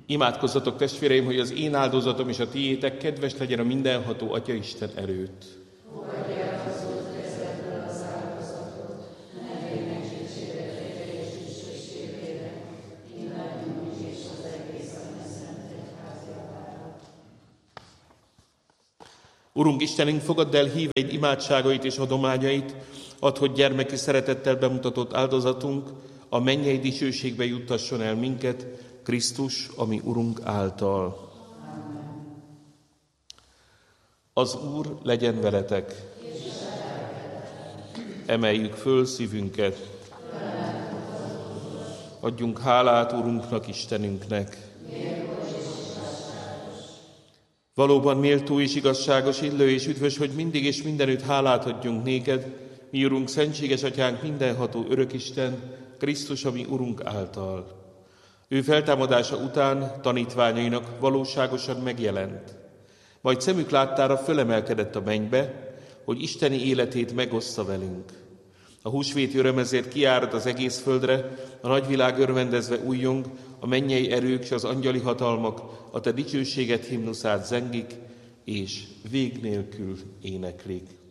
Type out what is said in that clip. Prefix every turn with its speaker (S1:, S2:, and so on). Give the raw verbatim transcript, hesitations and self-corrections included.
S1: Imádkozzatok, testvéreim, hogy az én áldozatom és a tiétek kedves legyen a mindenható Atya Isten előtt.
S2: Fogadják az Úr kezedből az áldozatot, nevének dicséretére és dicsőségére, mindannyiunk és az egész Anya Szent Egyház javára.
S1: Urunk Istenünk, fogadd el híveid imádságait és adományait, add, hogy gyermeki szeretettel bemutatott áldozatunk a mennyei dicsőségbe juttasson el minket, Krisztus, ami Urunk által. Amen. Az Úr legyen veletek. Emeljük föl szívünket. Adjunk hálát Urunknak, Istenünknek. Valóban méltó és igazságos, illő és üdvös, hogy mindig és mindenütt hálát adjunk néked, mi Urunk, szentséges Atyánk, mindenható Örökisten, Krisztus, ami Urunk által. Ő feltámadása után tanítványainak valóságosan megjelent. Majd szemük láttára fölemelkedett a mennybe, hogy isteni életét megoszta velünk. A húsvéti öröm ezért kiárad az egész földre, a nagyvilág örvendezve újjong, a mennyei erők és az angyali hatalmak a te dicsőséget himnuszát zengik, és vég nélkül éneklik.